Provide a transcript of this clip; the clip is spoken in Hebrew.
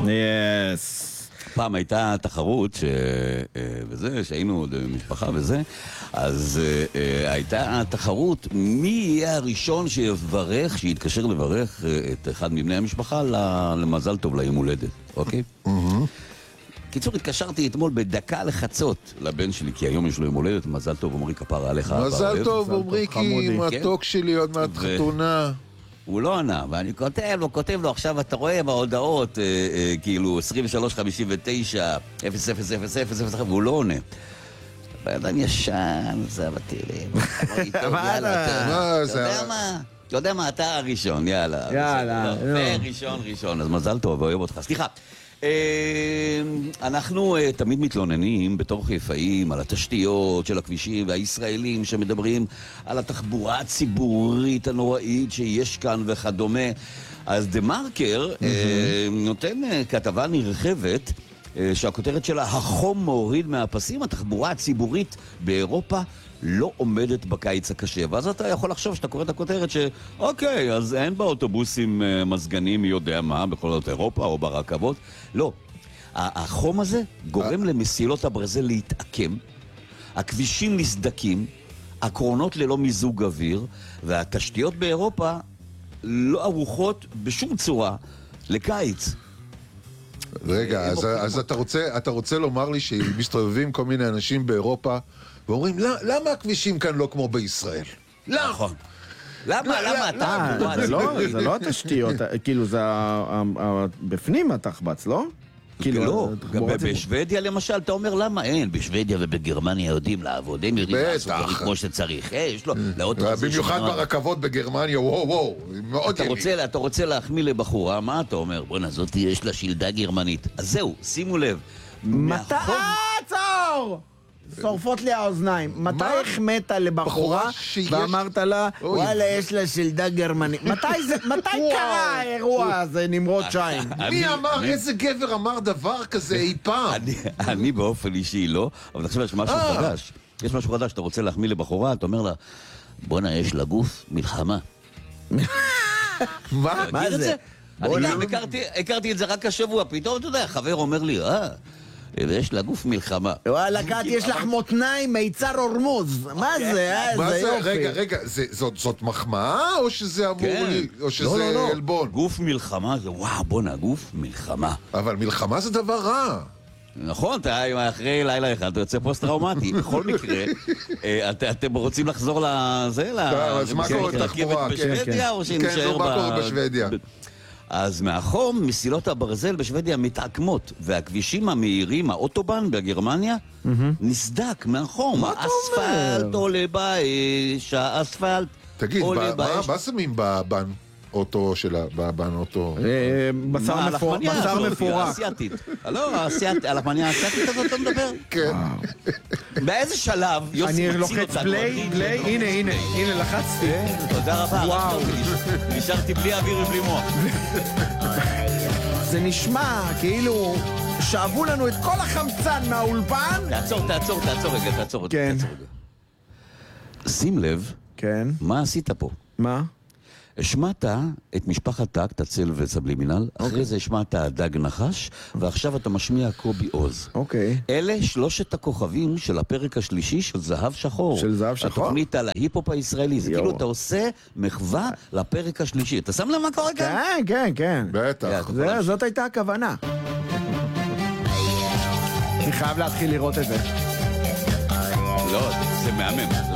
יס. פעם הייתה תחרות וזה, שהיינו עוד משפחה וזה, אז הייתה תחרות מי יהיה הראשון שיתקשר לברך את אחד מבני המשפחה למזל טוב ליום הולדת, אוקיי? קיצור, התקשרתי אתמול בדקה לחצות לבן שלי, כי היום יש לו יום הולדת, מזל טוב, עומרי כפרה עליך. מזל טוב, עומרי, כי מתוק שלי עוד מעט חתונה. הוא לא ענה, ואני כותב לו, עכשיו אתה רואה בהודעות, כאילו 23:59, 00:00, והוא לא עונה. ואדם ישן, זה בטילים. אתה יודע מה, אתה הראשון, יאללה. יאללה. ראשון, אז מזל טוב, אוהב אותך. סליחה. אנחנו תמיד מתלוננים בתור חיפאים על התשתיות של הכבישים והישראלים שמדברים על התחבורה הציבורית הנוראית שיש כאן וכדומה. אז דה מרקר נותן כתבה נרחבת שהכותרת שלה החום מוריד מהפסים, התחבורה הציבורית באירופה לא עומדת בקיץ הקשה. ואז אתה יכול לחשוב שאתה קורא את הכותרת שאוקיי, אז אין באוטובוסים מזגנים מי יודע מה, בכל זאת אירופה או ברכבות. לא. החום הזה גורם למסילות הברזל להתעקם, הכבישים נסדקים, הקרונות ללא מיזוג אוויר, והתשתיות באירופה לא ערוכות בשום צורה לקיץ. רגע, אז אתה רוצה לומר לי שמסתובבים כל מיני אנשים באירופה ואומרים, למה הכבישים כאן לא כמו בישראל? נכון. למה אתה? זה לא התשתיות, כאילו זה בפנים התחבץ, לא? לא, בשוודיה למשל, אתה אומר למה אין? בשוודיה ובגרמניה יודעים לעבוד, הם יודעים לעשות דברים כמו שצריך. במיוחד ברכבות בגרמניה, וואו, מאוד ימי. אתה רוצה להחמיא לבחורה, מה אתה אומר? בוא'נה, זאת יש לה שלדה גרמנית. אז זהו, שימו לב. מתי? עצור! שורפות לי האוזניים. מתי החמאת לבחורה ואמרת לה, וואלה, יש לה שלדה גרמנית? מתי קרה האירוע הזה, נמרוד שיין? מי אמר, איזה גבר אמר דבר כזה אי פעם? אני באופן אישי לא, אבל עכשיו יש משהו חדש. יש משהו חדש, אתה רוצה להחמיא לבחורה, אתה אומר לה, בוא'נה, יש לה גוף מלחמה. מה זה? אני הכרתי את זה רק השבוע, פתאום, אתה יודע, חבר אומר לי, ויש לה גוף מלחמה. וואלה, קט, יש לך מותניים מיצר אורמוז. מה זה? זה יופי. רגע, זאת מחמאה או שזה אמור לי, או שזה אלבון? גוף מלחמה זה, וואו, בונה, גוף מלחמה. אבל מלחמה זה דבר רע. נכון, אחרי לילה אחד אתה יוצא פוסט-טראומטי. בכל מקרה, אתם רוצים לחזור לזה? אז מה קורה תחבורה? בשוודיה או שנשאר מה קורה בשוודיה? אז מהחום, מסילות הברזל בשוודיה מתעקמות, והכבישים המהירים, האוטובן בגרמניה, נסדק מהחום. האספלט עולה באש, האספלט עולה באש. תגיד, מה שמים בבן אוטו שלה, בבן אוטו? בשר מפורק. אסיאתית. לא, על הפניה האסיאתית הזאת אתה מדבר? כן. באיזה שלב יוסי אני מציל לוחץ אותנו? פליי, הנה לחצתי. תודה רבה. נשארתי בלי אוויר ובלי מוח. זה נשמע כאילו שאבו לנו את כל החמצן מהאולפן. תעצור רגע. כן. שים לב, כן. מה עשית פה? מה? השמעת את משפחת טק, תצל וסבלימינל, אחרי זה השמעת דג נחש, ועכשיו אתה משמיע קובי עוז. אוקיי. אלה שלושת הכוכבים של הפרק השלישי של זהב שחור. של זהב שחור? התוכנית על ההיפ-הופ הישראלי. זה כאילו אתה עושה מחווה לפרק השלישי. אתה שם לב מה קורה כאן? כן. בטח. זאת הייתה הכוונה. אני חייב להתחיל לראות את זה. לא, זה מהמם.